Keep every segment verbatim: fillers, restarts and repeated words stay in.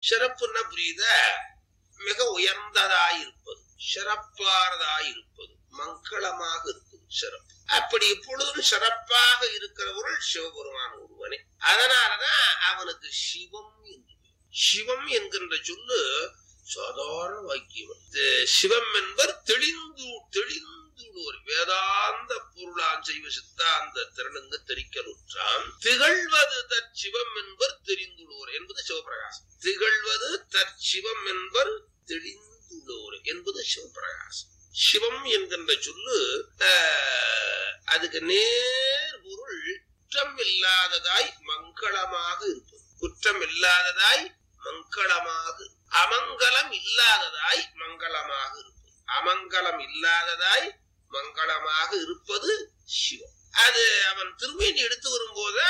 சிறப்புன்னா புரியுத, மிக உயர்ந்ததாயிருப்பது, சிறப்பானதாயிருப்பது, மங்களமாக இருப்பது சிறப்பு. அப்படி எப்பொழுதும் சிறப்பாக இருக்கிறவர்கள் சிவபெருமான் ஒருவனே. அதனாலதான் அவனுக்கு சிவம் என்று. சிவம் என்கின்ற சொல்லு சாதாரண வாக்கியம். சிவம் என்பர் தெளிந்து தெளிந்துள்ளோர் வேதாந்த பொருளான் செய்வ சித்தாந்த திறனுங்க தெரிக்கலுற்றான். திகழ்வது தற்சிவம் என்பர் தெரிந்துள்ளோர் என்பது சிவபிரகாசம். திகழ்வது தற்சிவம் என்பர் தெளிந்துள்ளோர் என்பது சிவபிரகாசம். சிவம் என்கின்ற சொல்லு அதுக்கு நேர் பொருள் குற்றம் இல்லாததாய் மங்களமாக இருப்பது. குற்றம் இல்லாததாய் மங்களமாக, அமங்கலம் இல்லாததாய் மங்களமாக இருப்பது. அமங்கலம் இல்லாததாய் மங்களமாக இருப்பது சிவம். அது அவன் திருமேனி எடுத்து வரும்போது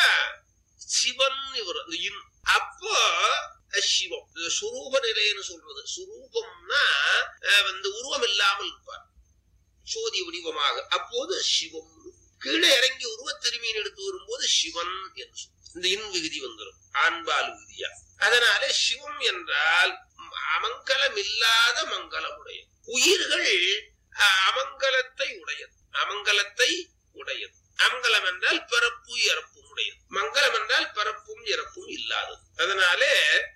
சிவன் வரும். அப்போ சிவம் சுரூப நிலைன்னு சொல்றது. சுரூபம்னா வந்து உருவம் இல்லாமல் இருப்பார், சோதி வடிவமாக. அப்போது சிவம். கீழே இறங்கி உருவ திருமீன் எடுத்து வரும்போது சிவன் என்று இந்த இன் விகுதி வந்துடும், ஆண்பால் விகுதியா. அதனால சிவம் என்றால் அமங்கலம் இல்லாத மங்களமுடைய. உயிர்கள் அமங்கலத்தை உடையது, அமங்கலத்தை உடையது. அமங்கலம் என்றால் பிறப்பு இறப்பும் உடையது, மங்களம் என்றால் பிறப்பும் இறப்பும் இல்லாதது. அதனாலே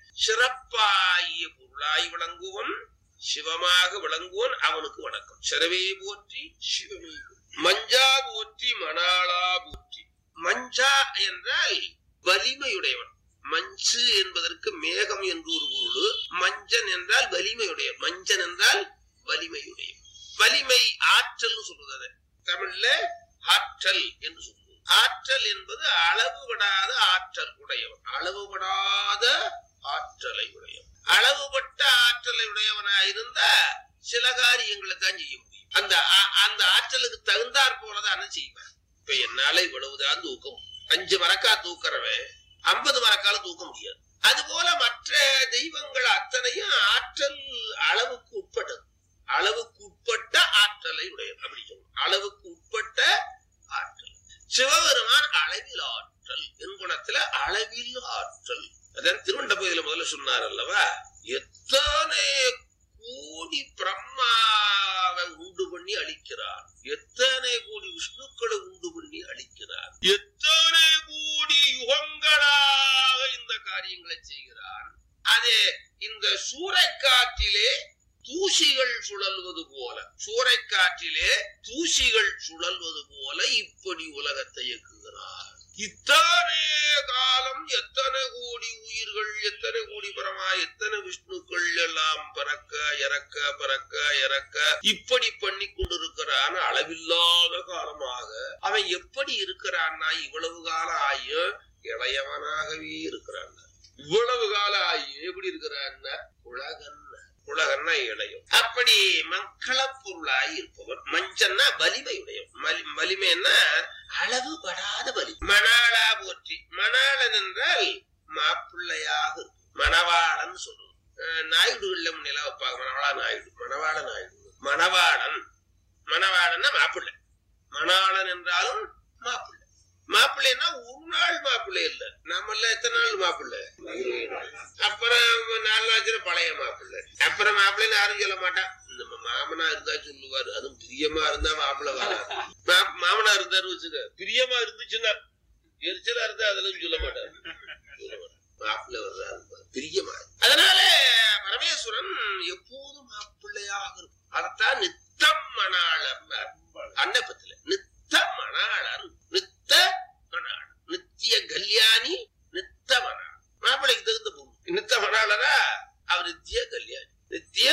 சிறப்பாய பொருளாய் விளங்குவன், சிவமாக விளங்குவன் அவனுக்கு வணக்கம். சிறவே போற்றி சிவமே. மஞ்சா போற்றி மணாளா போற்றி. மஞ்சா என்றால் வலிமையுடையவன். மஞ்சு என்பதற்கு மேகம் என்று ஒரு பொருள். மஞ்சன் என்றால் வலிமையுடைய. மஞ்சன் என்றால் வலிமையுடைய. வலிமை ஆற்றல் சொல்றது தமிழ்ல ஆற்றல் என்று சொல்றது. ஆற்றல் என்பது அளவுபடாத ஆற்றல் உடையவன், அளவுபடாத ஆற்றலை உடையவன். அளவுபட்ட ஆற்றலை உடையவனாயிருந்தா சில காரியங்களை தான் செய்ய முடியும். அந்த அந்த ஆற்றலுக்கு தகுந்தாற் போலதான் செய்வேன். இப்ப என்னால இவ்வளவுதான் தூக்கம், அஞ்சு மரக்கா தூக்கிறவன் ஐம்பது மரக்கால தூக்க முடியாது. அது போல மற்ற தெய்வங்கள் அத்தனையும் ஆற்றல் அளவுக்கு உட்பட்டது, அளவுக்கு உட்பட்ட ஆற்றலை உடையது. அப்படி சொல்லணும், அளவுக்கு உட்பட்ட ஆற்றல். சிவபெருமான் அளவில் ஆற்றல், என் குணத்துல அளவில் ஆற்றல். அதான் திருவண்ட பகுதியில முதல்ல சொன்னார் அல்லவா, எத்தனை கோடி பிரம்மாவை உண்டு பண்ணி அழிக்கிறார், எத்தனை கோடி விஷ்ணுக்களை உண்டு பண்ணி அழிக்கிறார், எத்தனை கோடி யுகங்களாக இந்த காரியங்களை செய்கிறார். அதே இந்த சூறைக்காற்றிலே தூசிகள் சுழல்வது போல, சூறைக்காற்றிலே தூசிகள் சுழல்வது போல இப்படி உலகத்தை இயக்குகிறார். இத்தனை காலம் எத்தனை கோடி உயிர்கள், எத்தனை கோடி பரமா, எத்தனை விஷ்ணுக்கள் எல்லாம் பறக்க இறக்க பறக்க இறக்க இப்படி பண்ணி கொண்டிருக்கிறான். அளவில்லாத காலமாக அவன் எப்படி இருக்கிறான்னா, இவ்வளவு காலம் ஆயும் இளையவனாகவே இருக்கிறான். இவ்வளவு காலம் ஆயும் எப்படி இருக்கிறான்னா உலகன், உலகன்னா இளையம். அப்படி மக்கள பொருளாய் இருப்பவன். மஞ்சன்னா வலிமையுடையவன். வலிமைன்னா அளவுபடாத வலி. மணாளா போற்றி. மணாளன் என்றால் மாப்பிள்ளையாக மணவாளன் சொல்லுவோம். நாயுடுகள்ல முன்னில வைப்பாங்க, மணவாளா நாயுடு, மணவாள நாயுடு. மணவாளன், மணவாளன்னா மாப்பிள்ளை. மணாளன் என்றாலும் மாப்பிள்ளை. மாப்பிள்ளைன்னா ஒரு நாள் மாப்பிள்ளை இல்ல, நம்ம எல்லாம் எத்தனை நாள் மாப்பிள்ளை. அப்புறம் நாலு நாச்சுல பழைய மாப்பிள்ளை. அப்புறம் மாப்பிள்ளைன்னு யாரும் சொல்ல மாட்டான். நம்ம மாமனா இருந்தா சொல்லுவாரு, அதுவும் பிரியமா இருந்தா மாப்பிள்ளை வராது. மாமனா இருந்தாரு வச்சுக்க, பிரியமா இருந்துச்சுன்னா, எரிச்சலா இருந்தா அதெல்லாம் சொல்ல மாட்டாரு, மாப்பிள்ளை வர்றாரு பிரியமா. அதனால பரமேஸ்வரன் எப்போதும் மாப்பிள்ளையாக இருக்கும். அதத்தான் நித்தம் மணாளர் அன்னப்பத்துல. நித்தம் மணாளர், நித்த மணாளர், நித்திய கல்யாணி, நித்த மணாளர். மாப்பிள்ளைக்கு தகுந்த பொண்ணு நித்த மணாளரா, அவர் நித்திய கல்யாணி, நித்திய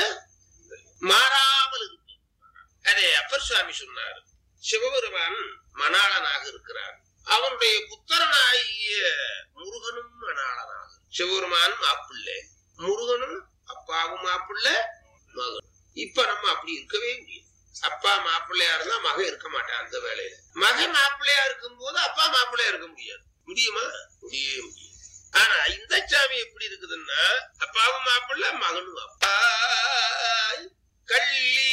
மாறாமல் இருக்கு. அதே அப்பர் சுவாமி சொன்னார், சிவபெருமான் மணாளனாக இருக்கிறார். அவனுடைய புத்திரனாகிய முருகனும் மணாளனாக. சிவபெருமான் மாப்பிள்ளை, முருகனும் அப்பாவும் மாப்பிள்ளை, மகனும். இப்ப நம்ம அப்படி இருக்கவே முடியும். அப்பா மாப்பிள்ளையா இருந்தா மகன் இருக்க மாட்டான். அந்த வேலையில மகன் மாப்பிள்ளையா இருக்கும் போது அப்பா மாப்பிள்ளையா இருக்க முடியாது. முடியுமா? முடியவே முடியும். ஆனா இந்த சாமி எப்படி இருக்குதுன்னா, அப்பாவும் மாப்பிள்ளை, மகனும் அப்பா. கள்ளி